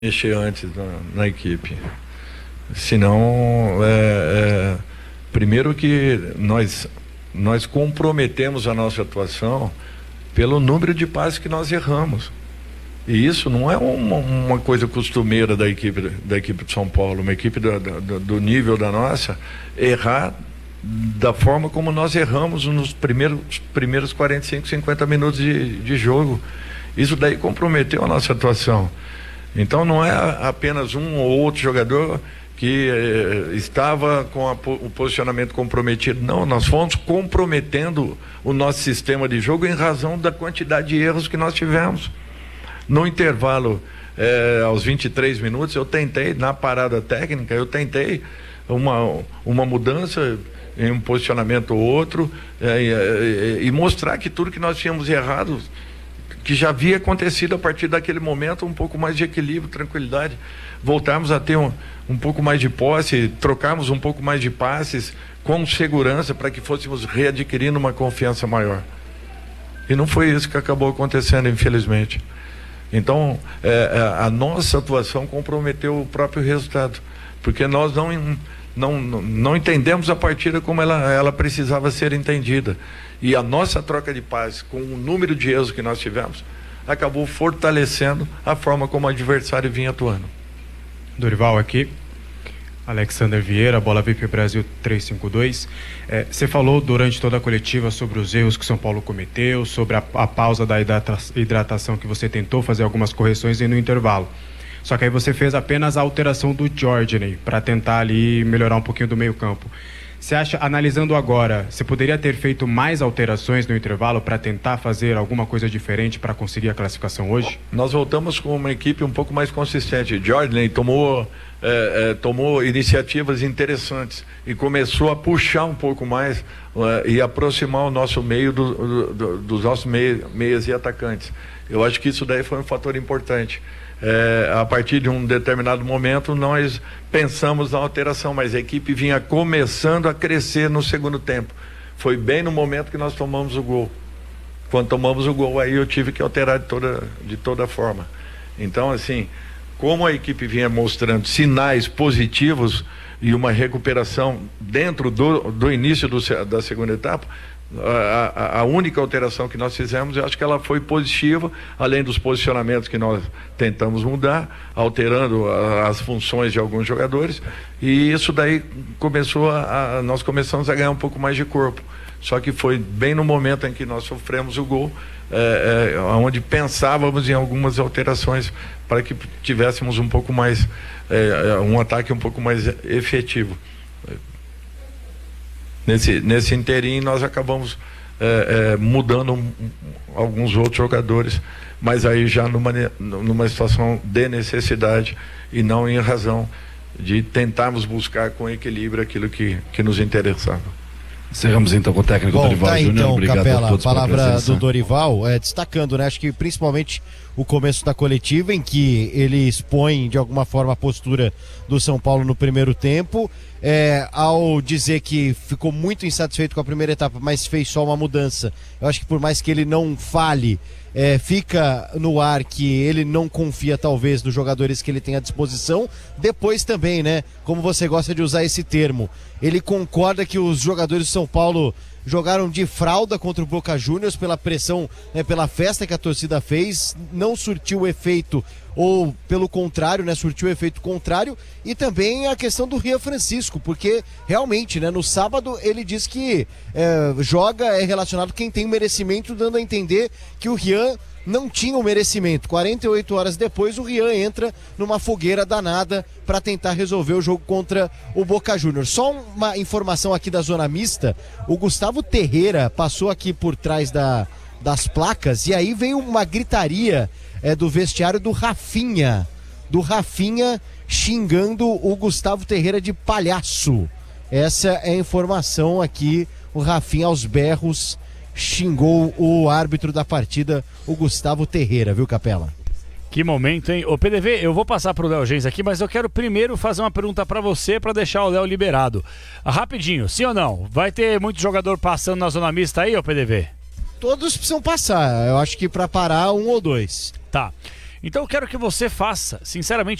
mexer antes na equipe. Senão, primeiro que nós comprometemos a nossa atuação pelo número de passes que nós erramos. E isso não é uma coisa costumeira da equipe de São Paulo, uma equipe do nível da nossa, errar da forma como nós erramos nos primeiros 45, 50 minutos de jogo. Isso daí comprometeu a nossa atuação. Então não é apenas um ou outro jogador que estava com o posicionamento comprometido. Não, nós fomos comprometendo o nosso sistema de jogo em razão da quantidade de erros que nós tivemos. No intervalo, aos 23 minutos, eu tentei, na parada técnica, uma mudança em um posicionamento ou outro, e mostrar que tudo que nós tínhamos errado, que já havia acontecido a partir daquele momento, um pouco mais de equilíbrio, tranquilidade, voltarmos a ter um pouco mais de posse, trocarmos um pouco mais de passes com segurança para que fôssemos readquirindo uma confiança maior. E não foi isso que acabou acontecendo, infelizmente. Então, a nossa atuação comprometeu o próprio resultado, porque nós não entendemos a partida como ela precisava ser entendida. E a nossa troca de passes, com o número de erros que nós tivemos, acabou fortalecendo a forma como o adversário vinha atuando. Dorival aqui. Alexander Vieira, Bola VIP Brasil 352. Você falou durante toda a coletiva sobre os erros que São Paulo cometeu, sobre a pausa da hidratação, que você tentou fazer algumas correções e no intervalo. Só que aí você fez apenas a alteração do Jordan para tentar ali melhorar um pouquinho do meio campo. Você acha, analisando agora, você poderia ter feito mais alterações no intervalo para tentar fazer alguma coisa diferente para conseguir a classificação hoje? Nós voltamos com uma equipe um pouco mais consistente. Jordan tomou iniciativas interessantes e começou a puxar um pouco mais e aproximar o nosso meio dos nossos meias e atacantes. Eu acho que isso daí foi um fator importante. A partir de um determinado momento nós pensamos na alteração, mas a equipe vinha começando a crescer no segundo tempo. Foi bem no momento que nós tomamos o gol. Quando tomamos o gol, aí eu tive que alterar de toda forma. Então, assim, como a equipe vinha mostrando sinais positivos e uma recuperação dentro do início da segunda etapa, a única alteração que nós fizemos, eu acho que ela foi positiva, além dos posicionamentos que nós tentamos mudar, alterando as funções de alguns jogadores, e isso daí nós começamos a ganhar um pouco mais de corpo. Só que foi bem no momento em que nós sofremos o gol, onde pensávamos em algumas alterações para que tivéssemos um pouco mais, um ataque um pouco mais efetivo. Nesse interim nós acabamos mudando alguns outros jogadores, mas aí já numa situação de necessidade e não em razão de tentarmos buscar com equilíbrio aquilo que nos interessava. Encerramos então com o técnico Dorival Júnior. Então, obrigado Capela, a todos. Palavra do Dorival, destacando, né? Acho que principalmente o começo da coletiva, em que ele expõe de alguma forma a postura do São Paulo no primeiro tempo, ao dizer que ficou muito insatisfeito com a primeira etapa, mas fez só uma mudança. Eu acho que por mais que ele não fale, fica no ar que ele não confia talvez nos jogadores que ele tem à disposição. Depois também, né, como você gosta de usar esse termo, ele concorda que os jogadores do São Paulo jogaram de fralda contra o Boca Juniors pela pressão, né, pela festa que a torcida fez, não surtiu efeito, ou pelo contrário, né, surtiu efeito contrário. E também a questão do Rian Francisco, porque realmente, né, no sábado ele diz que é relacionado quem tem merecimento, dando a entender que o Rian não tinha o merecimento. 48 horas depois o Rian entra numa fogueira danada para tentar resolver o jogo contra o Boca Juniors. Só uma informação aqui da zona mista: o Gustavo Terreira passou aqui por trás das placas e aí veio uma gritaria do vestiário do Rafinha xingando o Gustavo Terreira de palhaço. Essa é a informação aqui. O Rafinha aos berros xingou o árbitro da partida, o Gustavo Terreira, viu, Capela? Que momento, hein? Ô, PDV, eu vou passar pro Léo Gens aqui, mas eu quero primeiro fazer uma pergunta pra você, pra deixar o Léo liberado. Rapidinho, sim ou não? Vai ter muito jogador passando na zona mista aí, ô PDV? Todos precisam passar, eu acho que pra parar um ou dois. Tá. Então eu quero que você faça, sinceramente,